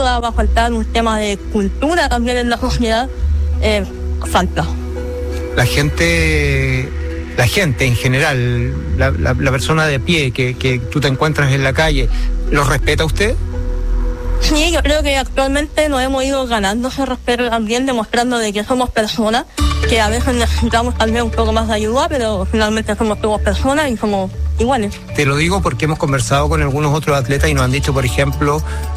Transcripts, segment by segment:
ayuda, va a faltar un tema de cultura también en la sociedad, falta. La gente en general, la persona de pie que tú te encuentras en la calle, ¿los respeta usted? Sí, yo creo que actualmente nos hemos ido ganando ese respeto también, demostrando de que somos personas, que a veces necesitamos tal vez un poco más de ayuda, pero finalmente somos todos personas y somos iguales. Te lo digo porque hemos conversado con algunos otros atletas y nos han dicho, por ejemplo,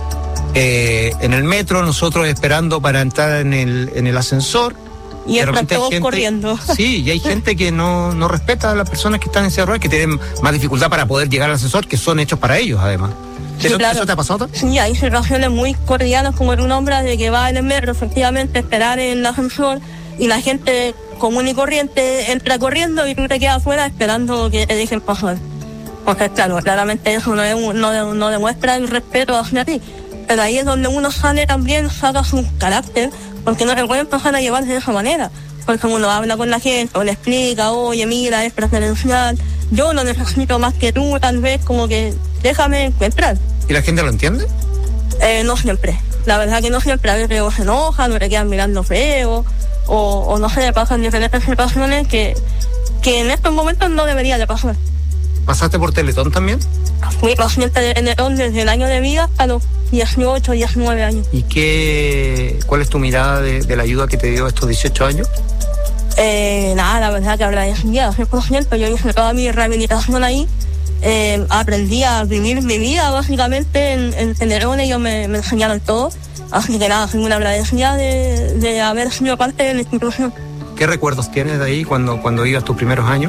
en el metro, nosotros esperando para entrar en el ascensor, y están todos corriendo. Sí, y hay gente que no respeta a las personas que están en silla de ruedas, que tienen más dificultad para poder llegar al ascensor, que son hechos para ellos además. Sí, claro. ¿Eso te ha pasado? Sí, hay situaciones muy cotidianas como en un hombre de que va en el metro, efectivamente, esperar en el ascensor y la gente común y corriente entra corriendo y tú te quedas afuera esperando que te dejen pasar. Porque claro, claramente eso no demuestra el respeto hacia ti. Pero ahí es donde uno sale también, saca su carácter, porque no se puede empezar a llevar de esa manera. Porque uno habla con la gente o le explica, oye, mira, es preferencial, yo no necesito más que tú, tal vez, como que déjame entrar. ¿Y la gente lo entiende? No siempre. La verdad que no siempre. A veces se enojan o le quedan mirando feo o no se le pasan diferentes situaciones que en estos momentos no debería de pasar. ¿Pasaste por Teletón también? Fui paciente de Teletón desde el año de vida hasta los 18, 19 años. ¿Y cuál es tu mirada de la ayuda que te dio estos 18 años? Nada, la verdad que agradecía 100%. Yo hice toda mi rehabilitación ahí. Aprendí a vivir mi vida básicamente en Teletón. Ellos me enseñaron todo. Así que nada, soy muy agradecida de haber sido parte de la institución. ¿Qué recuerdos tienes de ahí cuando ibas tus primeros años?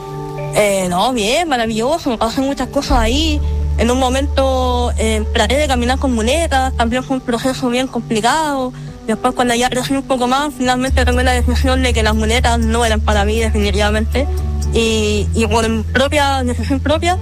No, bien, maravilloso. Pasan muchas cosas ahí. En un momento traté de caminar con muletas. También fue un proceso bien complicado. Después, cuando ya crecí un poco más, finalmente tomé la decisión de que las muletas no eran para mí definitivamente. Y por decisión propia,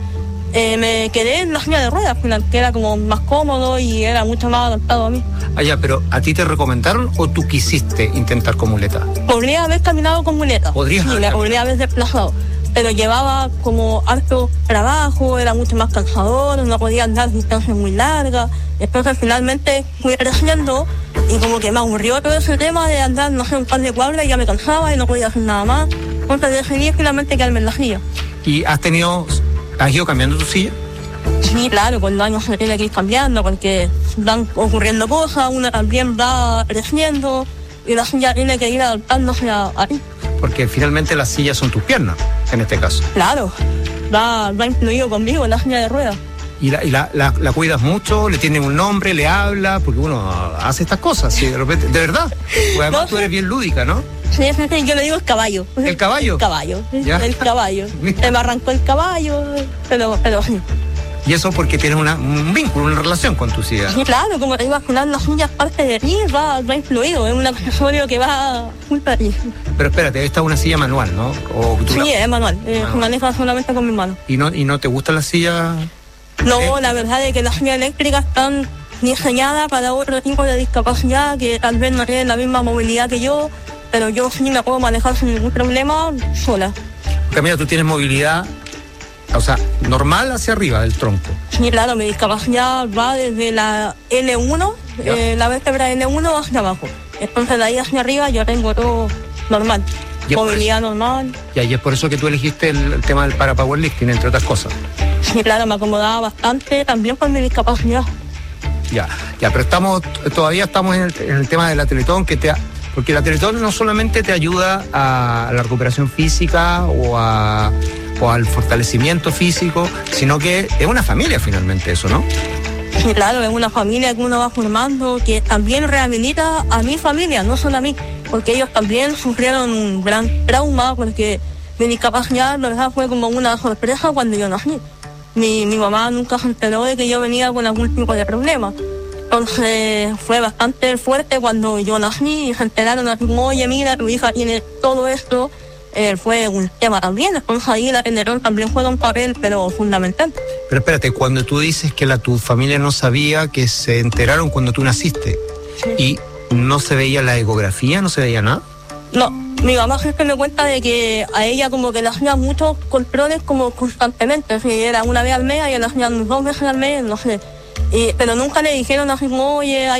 me quedé en la silla de ruedas, que era como más cómodo y era mucho más adaptado a mí. Ah, ya, pero ¿a ti te recomendaron o tú quisiste intentar con muleta? Podría haber caminado con muleta. ¿Podrías? Sí, me podría haber desplazado. Pero llevaba como harto trabajo, era mucho más cansador, no podía andar distancias muy largas. Entonces finalmente fui creciendo y como que me aburrió todo ese tema de andar, no sé, un par de cuadras y ya me cansaba y no podía hacer nada más. Entonces decidí finalmente quedarme en la silla. ¿Y has ido cambiando tu silla? Sí, claro, con los años se tiene que ir cambiando porque van ocurriendo cosas, una también va creciendo y la silla tiene que ir adaptándose a ti. Porque finalmente las sillas son tus piernas, en este caso. Claro, va incluido conmigo en la silla de ruedas. ¿Y la cuidas mucho? ¿Le tienes un nombre? ¿Le hablas? Porque uno hace estas cosas, ¿sí? De repente, de verdad. Pues además tú eres bien lúdica, ¿no? Sí, yo le digo el caballo. ¿El caballo? El caballo, ¿Ya? El caballo. Se me arrancó el caballo, pero sí. Y eso porque tienes un vínculo, una relación con tu silla. Sí, claro, como te digo, al final la silla es parte de ti, va influido, es un accesorio que va junto a ti. Pero espérate, esta es una silla manual, ¿no? Sí, es manual, se maneja solamente con mis manos. ¿Y no te gusta la silla? No, la verdad es que las sillas eléctricas están diseñadas para otro tipo de discapacidad que tal vez no tienen la misma movilidad que yo, pero yo sí me puedo manejar sin ningún problema sola. Camila, tú tienes movilidad, o sea, normal hacia arriba del tronco. Sí, claro, mi discapacidad va desde la L1, la vértebra L1 hacia abajo. Entonces de ahí hacia arriba yo tengo todo normal, movilidad normal. Y es por eso que tú elegiste el tema del para-powerlifting, entre otras cosas. Sí, claro, me acomodaba bastante también con mi discapacidad. Ya, pero todavía estamos en el tema de la Teletón, porque la Teletón no solamente te ayuda a la recuperación física o al fortalecimiento físico, sino que es una familia finalmente eso, ¿no? Sí, claro, es una familia que uno va formando, que también rehabilita a mi familia, no solo a mí, porque ellos también sufrieron un gran trauma, porque mi discapacidad, la verdad, fue como una sorpresa cuando yo nací. Mi mamá nunca se enteró de que yo venía con algún tipo de problema. Entonces fue bastante fuerte cuando yo nací y se enteraron así como, oye, mira, tu hija tiene todo esto. Fue un tema también. Entonces ahí la Teletón también juega un papel, pero fundamental. Pero espérate, cuando tú dices que tu familia no sabía, que se enteraron cuando tú naciste, sí. ¿Y no se veía la ecografía, no se veía nada? No, mi mamá siempre me cuenta de que a ella como que le hacían muchos controles como constantemente. Si era una vez al mes, ella le hacían 2 veces al mes, no sé. Pero nunca le dijeron así como, oye,